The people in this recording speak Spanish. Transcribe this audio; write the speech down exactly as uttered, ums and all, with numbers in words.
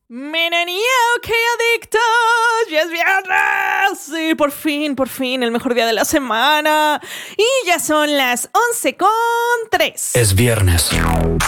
Menenio, qué adictos, ya es viernes, sí, por fin, por fin, el mejor día de la semana, y ya son las once con tres. Es viernes.